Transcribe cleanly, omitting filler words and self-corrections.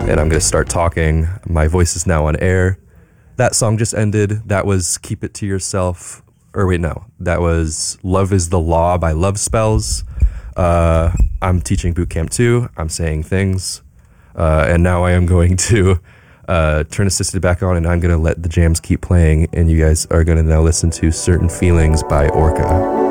and I'm going to start talking. My voice is now on air. That song just ended. That was Keep It To Yourself. Or wait, no. That was Love Is The Law by Love Spells. I'm teaching Bootcamp 2. I'm saying things. And now I am going to turn Assisted back on, and I'm going to let the jams keep playing, and you guys are going to now listen to Certain Feelings by Orca.